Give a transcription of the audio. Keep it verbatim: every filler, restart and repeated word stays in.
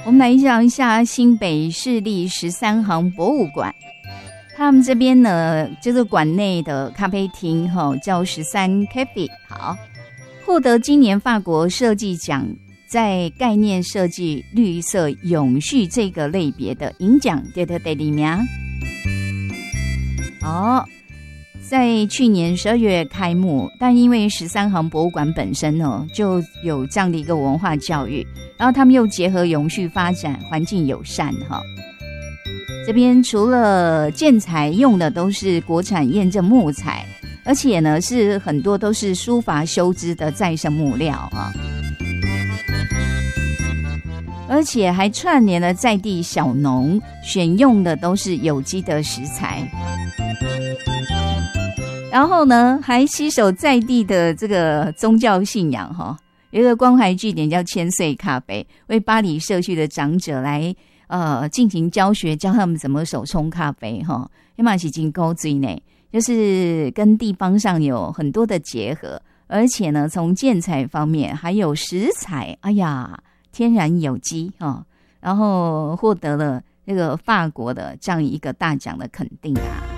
我们来讲一下新北市立十三行博物馆。他们这边呢，就是馆内的咖啡厅哈，叫十三 Cafe。好，获得今年法国设计奖在概念设计绿色永续这个类别的银奖，对对对，里面。好，在去年十二月开幕，但因为十三行博物馆本身呢就有这样的一个文化教育，然后他们又结合永续发展、环境友善哈。这边除了建材用的都是国产验证木材，而且呢是很多都是书法修枝的再生木料啊，而且还串联了在地小农，选用的都是有机的食材，然后呢还携手在地的这个宗教信仰哈，有一个关怀据点叫千岁咖啡，为巴黎社区的长者来呃，进行教学，教他们怎么手冲咖啡哈，也嘛是真高追呢，就是跟地方上有很多的结合，而且呢，从建材方面还有食材，哎呀，天然有机哈，然后获得了这个法国的这样一个大奖的肯定啊。